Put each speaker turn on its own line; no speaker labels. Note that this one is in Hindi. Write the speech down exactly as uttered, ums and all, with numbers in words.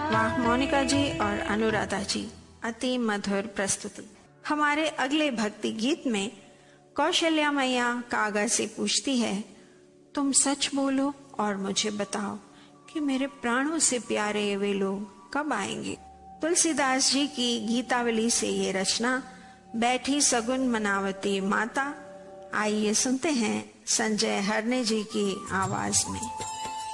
वाह मोनिका जी और अनुराधा जी, अति मधुर प्रस्तुति। हमारे अगले भक्ति गीत में कौशल्या मैया कागज से पूछती है, तुम सच बोलो और मुझे बताओ कि मेरे प्राणों से प्यारे वे लोग कब आएंगे। तुलसीदास जी की गीतावली से ये रचना बैठी सगुन मनावती माता। आइए सुनते हैं संजय हरणे जी की आवाज में।